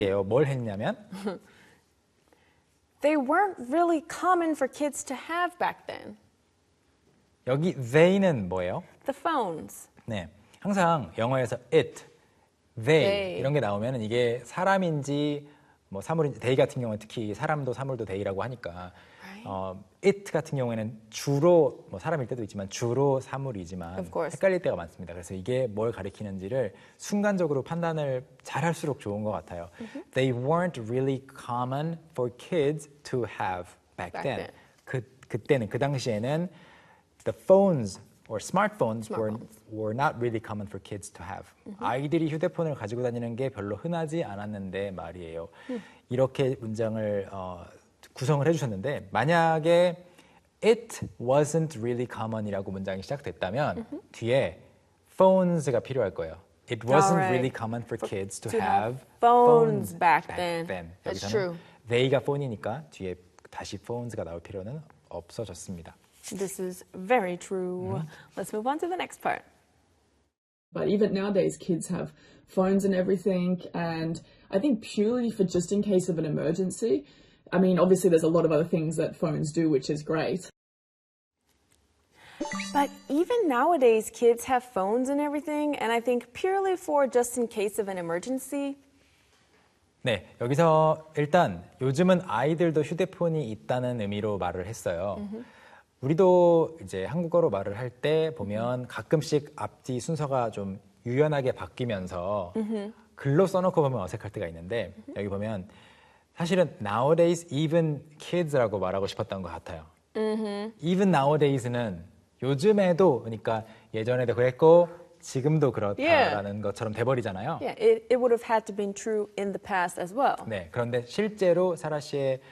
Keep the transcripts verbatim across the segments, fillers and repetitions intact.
예요. 뭘 했냐면 They weren't really common for kids to have back then. 여기 they는 뭐예요? The phones. 네, 항상 영어에서 it, they, They. 이런 게 나오면 이게 사람인지 뭐 사물인지 they 같은 경우는 특히 사람도 사물도 they라고 하니까 Right. 어, it 같은 경우에는 주로 뭐 사람일 때도 있지만 주로 사물이지만 Of course. 헷갈릴 때가 많습니다. 그래서 이게 뭘 가리키는지를 순간적으로 판단을 잘할수록 좋은 것 같아요. Mm-hmm. They weren't really common for kids to have back, Back then. then. 그 그때는 그 당시에는 the phones or smartphones, Smartphones. were were not really common for kids to have. 아이들이 휴대폰을 가지고 다니는 게 별로 흔하지 않았는데 말이에요. 이렇게 문장을 어, 구성을 해주셨는데 만약에 it wasn't really common이라고 문장이 시작됐다면 뒤에 phones가 필요할 거예요. It wasn't Alright. really common for kids to, to have, have phones back then. That's 여기서는 true. they가 phone이니까 뒤에 다시 phones가 나올 필요는 없어졌습니다. This is very true. Mm-hmm. Let's move on to the next part. But even nowadays, kids have phones and everything, and I think purely for just in case of an emergency. I mean, obviously there's a lot of other things that phones do, which is great. But even nowadays, kids have phones and everything, and I think purely for just in case of an emergency. 네, 여기서 일단 요즘은 아이들도 휴대폰이 있다는 의미로 말을 했어요. Mm-hmm. 우리도 이제 한국어로 말을 할 때 보면 가끔씩 앞뒤 순서가 좀 유연하게 바뀌면서 Mm-hmm. 글로 써놓고 보면 어색할 때가 있는데 Mm-hmm. 여기 보면 사실은 nowadays even kids라고 말하고 싶었던 것 같아요. Mm-hmm. even nowadays는 요즘에도 그러니까 예전에도 그랬고 지금도 그렇다라는 Yeah. 것처럼 돼버리잖아요. Yeah, it, it would have had to been true in the past as well. 네, 그런데 실제로 사라 씨의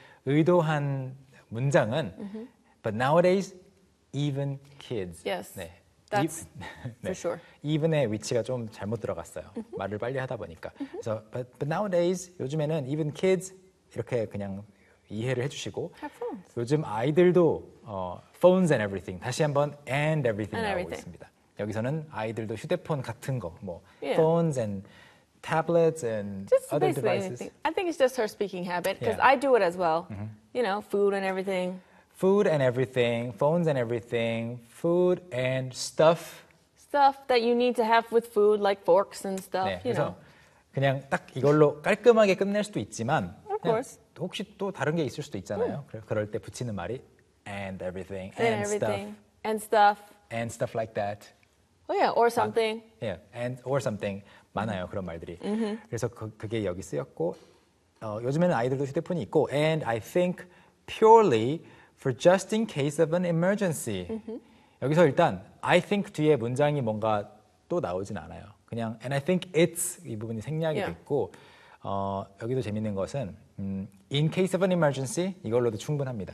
의도한 문장은 Mm-hmm. But nowadays, even kids. Yes, 네. that's 네. for sure. even의 위치가 좀 잘못 들어갔어요. Mm-hmm. 말을 빨리 하다 보니까. 그래서 but, but nowadays 요즘에는 even kids 이렇게 그냥 이해를 해주시고 Have phones. 요즘 아이들도 어, phones and everything 다시 한번 and everything And 나오고 everything. 있습니다. 여기서는 아이들도 휴대폰 같은 거, 뭐 Yeah. phones and tablets and Just other basically devices. anything. I think it's just her speaking habit because Yeah. I do it as well. You know, food and everything. Food and everything, phones and everything, food and stuff. Stuff that you need to have with food, like forks and stuff, 네, you know. 그래서 그냥 딱 이걸로 깔끔하게 끝낼 수도 있지만 Of 그냥 course. 혹시 또 다른 게 있을 수도 있잖아요. 그래- 그럴 때 붙이는 말이 and everything, And and everything. stuff, And stuff. and stuff like that. Oh, yeah, or something. Yeah, and or something 많아요 그런 말들이. 그래서 그, 그게 여기 쓰였고 어, 요즘에는 아이들도 휴대폰이 있고 and I think purely for just in case of an emergency. 여기서 일단 I think 뒤에 문장이 뭔가 또 나오진 않아요. 그냥 and I think it's 이 부분이 생략이 Yeah. 됐고 어, 여기도 재밌는 것은 음, in case of an emergency 이걸로도 충분합니다.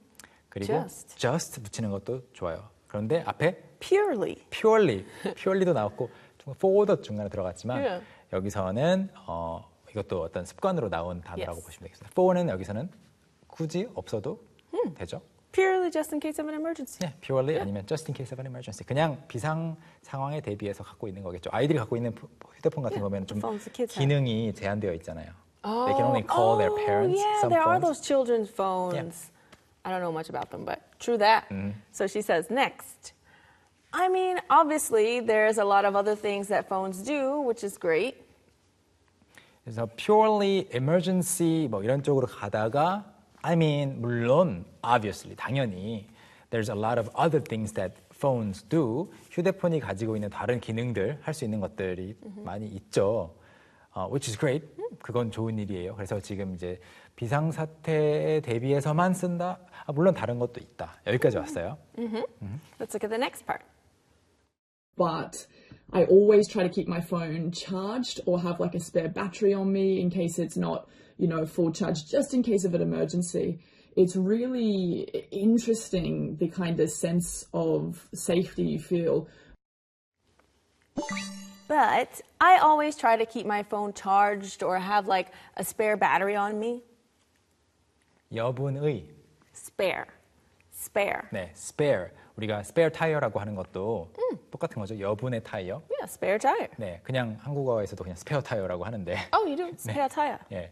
그리고 Just. just 붙이는 것도 좋아요. 그런데 앞에 Purely. purely, purely도 나왔고 for도 중간에 들어갔지만 Yeah. 여기서는 어, 이것도 어떤 습관으로 나온 단어라고 Yes. 보시면 되겠습니다. for는 여기서는 굳이 없어도 되죠. Purely just in case of an emergency. 네, purely 아니면 just in case of an emergency. 그냥 비상 상황에 대비해서 갖고 있는 거겠죠. 아이들이 갖고 있는 푸- 휴대폰 같은 Yeah, 거면 좀 the phones the kids have. 기능이 제한되어 있잖아요. They can only call their parents. yeah, some there are phones. those children's phones. I don't know much about them, but true that. So she says, next. I mean, obviously, there's a lot of other things that phones do, which is great. 그래서 purely emergency 뭐 이런 쪽으로 가다가 I mean 물론 obviously 당연히 there's a lot of other things that phones do. 휴대폰이 가지고 있는 다른 기능들 할 수 있는 것들이 많이 있죠. 어, which is great. 그건 좋은 일이에요. 그래서 지금 이제 비상 사태에 대비해서만 쓴다. 아, 물론 다른 것도 있다. 여기까지 왔어요. Let's look at the next part. But I always try to keep my phone charged or have like a spare battery on me in case it's not, you know, full charge, just in case of an emergency. It's really interesting the kind of sense of safety you feel. But I always try to keep my phone charged or have like a spare battery on me. 여분의 Spare. spare. 네, spare. 우리가 spare tire라고 하는 것도 똑같은 거죠. 여분의 타이어. Yeah, spare tire. 네, 그냥 한국어에서도 그냥 spare tire라고 하는데 Oh, you do spare tire. 예,